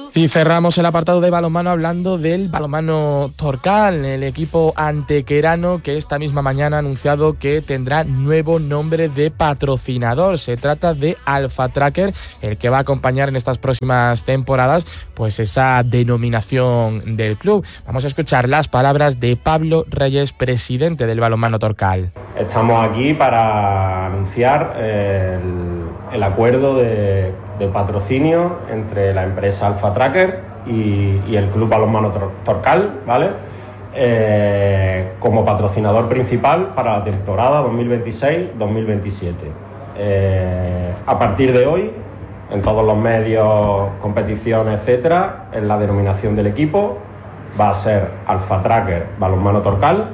Y cerramos el apartado de balonmano hablando del balonmano Torcal, el equipo antequerano que esta misma mañana ha anunciado que tendrá nuevo nombre de patrocinador. Se trata de Alpha Tracker, el que va a acompañar en estas próximas temporadas pues esa denominación del club. Vamos a escuchar las palabras de Pablo Reyes, presidente del balonmano Torcal. Estamos aquí para anunciar el acuerdo de patrocinio entre la empresa Alpha Tracker y el Club Balonmano Torcal, ¿vale? Como patrocinador principal para la temporada 2026-2027. A partir de hoy, en todos los medios, competiciones, etcétera, en la denominación del equipo va a ser Alpha Tracker Balonmano Torcal.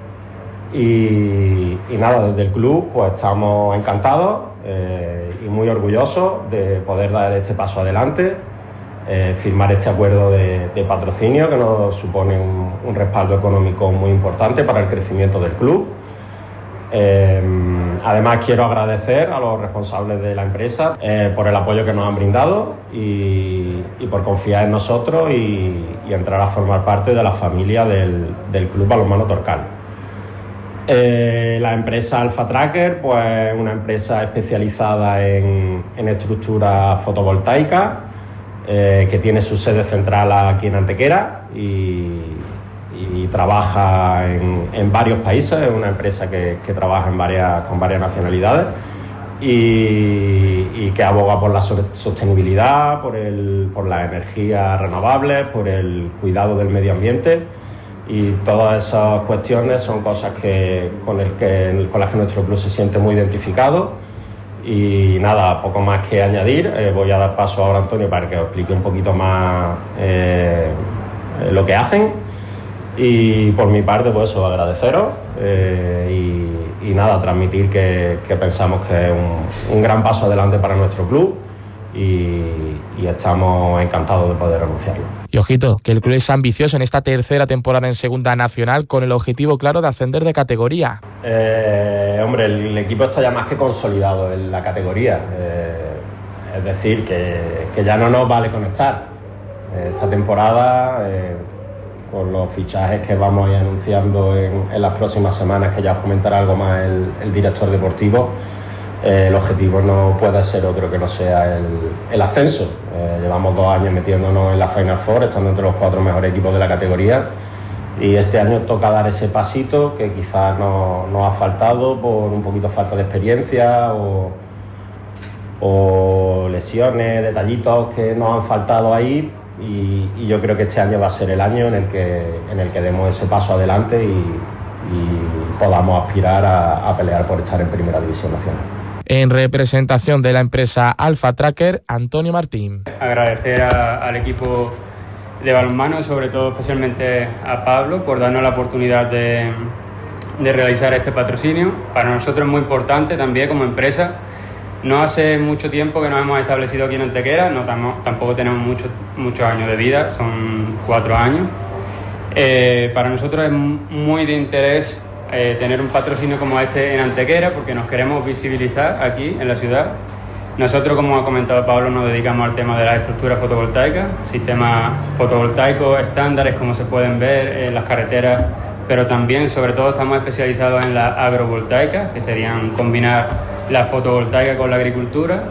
Y nada, desde el club pues estamos encantados y muy orgullosos de poder dar este paso adelante, firmar este acuerdo de patrocinio que nos supone un respaldo económico muy importante para el crecimiento del club. Además quiero agradecer a los responsables de la empresa por el apoyo que nos han brindado y por confiar en nosotros y entrar a formar parte de la familia del Club Balonmano Torcal. La empresa Alpha Tracker, pues una empresa especializada en estructura fotovoltaica, que tiene su sede central aquí en Antequera y trabaja en varios países. Es una empresa que trabaja con varias nacionalidades y que aboga por la sostenibilidad, por las energías renovables, por el cuidado del medio ambiente. Y todas esas cuestiones son cosas con las que nuestro club se siente muy identificado. Y nada, poco más que añadir. Voy a dar paso ahora a Antonio para que os explique un poquito más lo que hacen. Y por mi parte, pues eso, agradeceros y nada, transmitir que pensamos que es un gran paso adelante para nuestro club y estamos encantados de poder anunciarlo. Y ojito, que el club es ambicioso en esta tercera temporada en Segunda Nacional con el objetivo claro de ascender de categoría. Hombre, el equipo está ya más que consolidado en la categoría. Es decir, que ya no nos vale con estar. Esta temporada, con los fichajes que vamos a ir anunciando en las próximas semanas, que ya os comentará algo más el director deportivo, el objetivo no puede ser otro que no sea el ascenso. Llevamos 2 años metiéndonos en la Final Four, estando entre los 4 mejores equipos de la categoría, y este año toca dar ese pasito que quizás nos ha faltado por un poquito falta de experiencia o lesiones, detallitos que nos han faltado ahí, y yo creo que este año va a ser el año en el que demos ese paso adelante y podamos aspirar a pelear por estar en Primera División Nacional. En representación de la empresa Alpha Tracker, Antonio Martín. Agradecer al equipo de balonmano, sobre todo especialmente a Pablo, por darnos la oportunidad de realizar este patrocinio. Para nosotros es muy importante también como empresa. No hace mucho tiempo que nos hemos establecido aquí en Antequera, tampoco tenemos muchos años de vida, son 4 años. Para nosotros es muy de interés tener un patrocinio como este en Antequera, porque nos queremos visibilizar aquí en la ciudad. Nosotros, como ha comentado Pablo, nos dedicamos al tema de la estructura fotovoltaica, sistemas fotovoltaicos estándares como se pueden ver en las carreteras, pero también, sobre todo, estamos especializados en la agrovoltaica, que serían combinar la fotovoltaica con la agricultura.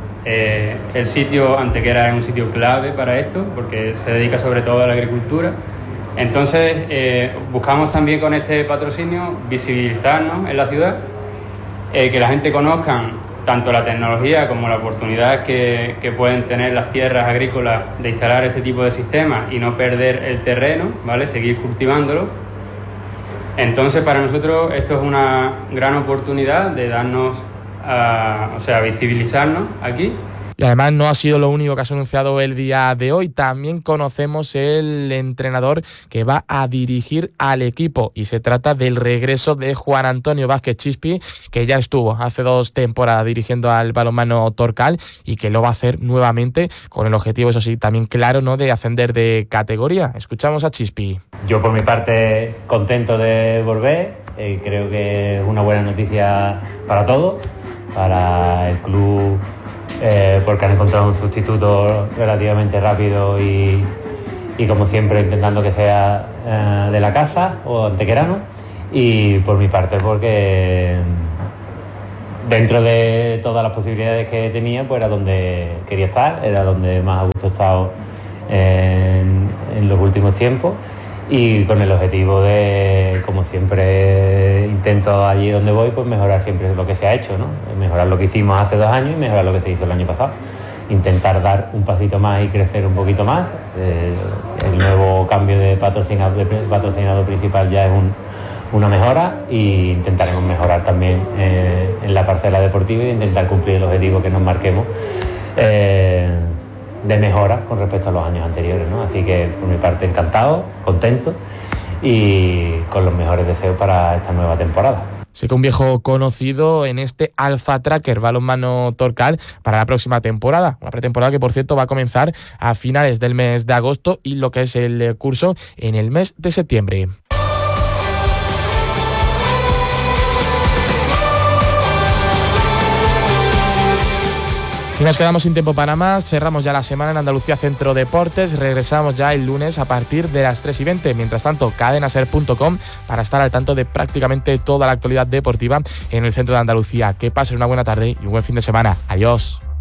El sitio Antequera es un sitio clave para esto, porque se dedica sobre todo a la agricultura. Entonces, buscamos también con este patrocinio visibilizarnos en la ciudad, que la gente conozca tanto la tecnología como la oportunidad que pueden tener las tierras agrícolas de instalar este tipo de sistemas y no perder el terreno, ¿vale? Seguir cultivándolo. Entonces, para nosotros esto es una gran oportunidad de darnos, visibilizarnos aquí. Y además no ha sido lo único que has anunciado el día de hoy. También conocemos el entrenador que va a dirigir al equipo y se trata del regreso de Juan Antonio Vázquez Chispi, que ya estuvo hace 2 temporadas dirigiendo al balonmano Torcal y que lo va a hacer nuevamente con el objetivo, eso sí, también claro, ¿no?, de ascender de categoría. Escuchamos a Chispi. Yo por mi parte contento de volver, creo que es una buena noticia para todos, para el club porque han encontrado un sustituto relativamente rápido y como siempre intentando que sea de la casa o antequerano, y por mi parte porque dentro de todas las posibilidades que tenía, pues era donde quería estar, era donde más a gusto he estado en los últimos tiempos, y con el objetivo de, como siempre intento allí donde voy, pues mejorar siempre lo que se ha hecho, ¿no? Mejorar lo que hicimos hace 2 años y mejorar lo que se hizo el año pasado. Intentar dar un pasito más y crecer un poquito más. El nuevo cambio de patrocinador principal ya es una mejora, y intentaremos mejorar también en la parcela deportiva e intentar cumplir el objetivo que nos marquemos de mejora con respecto a los años anteriores, ¿no? Así que por mi parte encantado, contento y con los mejores deseos para esta nueva temporada. Sé que un viejo conocido en este Alpha Tracker Balonmano Torcal para la próxima temporada. Una pretemporada que, por cierto, va a comenzar a finales del mes de agosto y lo que es el curso en el mes de septiembre. Y nos quedamos sin tiempo para más. Cerramos ya la semana en Andalucía Centro Deportes. Regresamos ya el lunes a partir de las 3:20. Mientras tanto, cadenaser.com para estar al tanto de prácticamente toda la actualidad deportiva en el centro de Andalucía. Que pasen una buena tarde y un buen fin de semana. Adiós.